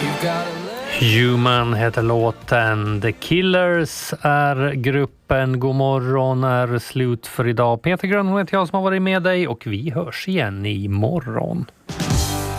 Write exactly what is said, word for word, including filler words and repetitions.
Human heter låten. The Killers är gruppen. God morgon är slut för idag. Peter Grönholm heter jag som har varit med dig och vi hörs igen i morgon.